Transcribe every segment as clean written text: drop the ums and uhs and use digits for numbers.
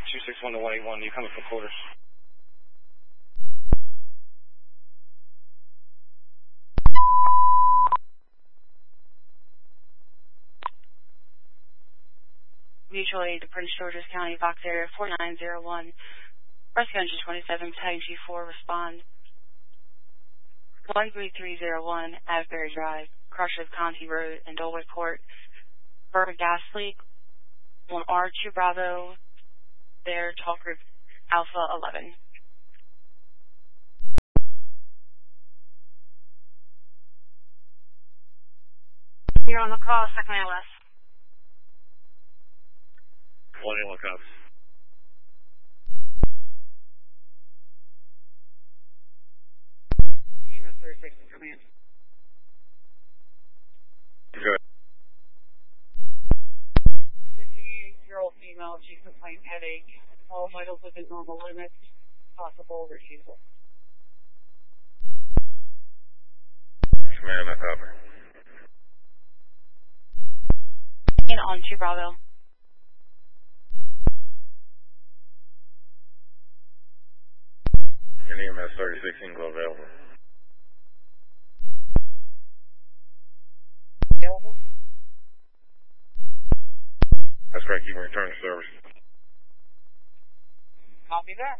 261 to 181. You coming for quarters? Mutual aid to Prince George's County, Box Area 4901. Rescue Engine 27, Battalion G4, respond. 13301, Asbury Drive, crush of Conti Road and Dolwick Court. Burn gas leak on R2 Bravo, there, Talk Group Alpha 11. You're on the call, second ALS. 181 cops. EMS 36 in command. Good. 58-year-old female, she's complaining headache, all vitals within normal limits, possible refusal. Command, I copy. On 2 Bravo. Your EMS 36 single available. Available? That's correct, you can return to service. Copy that.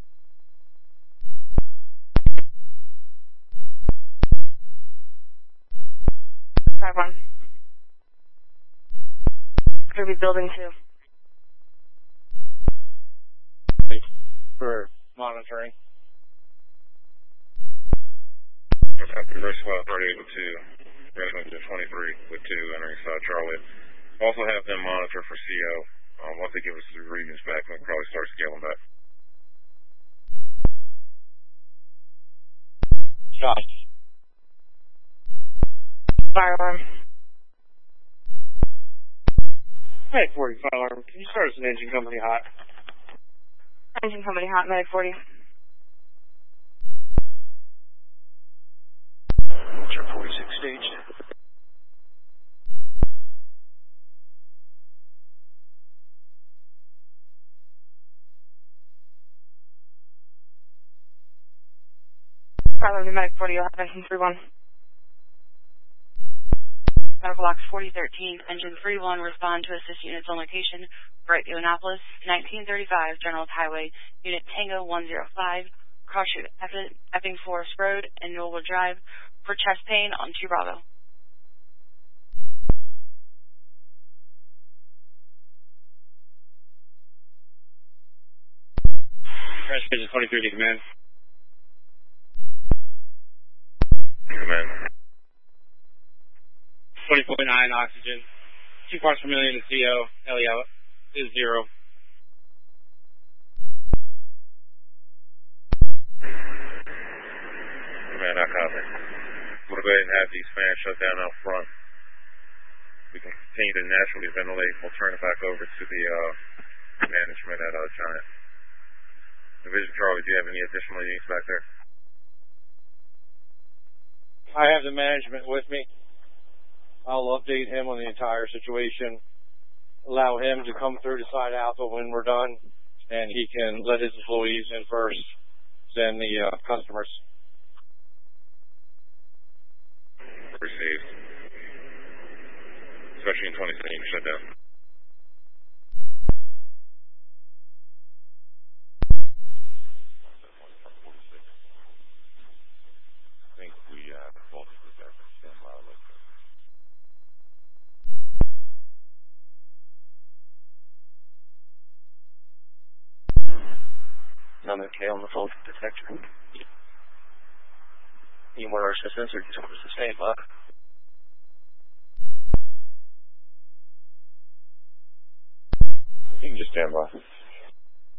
Drive on. Kirby Building 2. For monitoring. Reverse squad 38 with 2, resident to 23 with 2 entering South Charlotte. Also have them monitor for CO. Once they give us the readings back, we'll probably start scaling back. Shot. Firearm. Medic 40 firearm. Can you start us an engine company hot? Engine company hot, Medic 40. What's your 46 staged? Bravo, Medic 40, you'll have engine 31. Medical Box 4013, engine 31, respond to assist units on location. Brightview, Annapolis, 1935, General Highway, Unit Tango 105, cross shoot Epping Forest Road and Newellwood Drive for chest pain on 2 Bravo. Crash Engine 23 to command. Command. 20.9 oxygen. 2 parts per million in CO. LEO is 0. Command, I copy. We'll go ahead and have these fans shut down out front. We can continue to naturally ventilate. We'll turn it back over to the management at Giant. Division Charlie, do you have any additional units back there? I have the management with me. I'll update him on the entire situation, allow him to come through to Side Alpha when we're done, and he can let his employees in first, then the customers. Received. Especially in 2017, shut down. I think we have a fault with that. Stand by. Another K on the fault detector. Need more assistance or just to stay up? You can just stand by.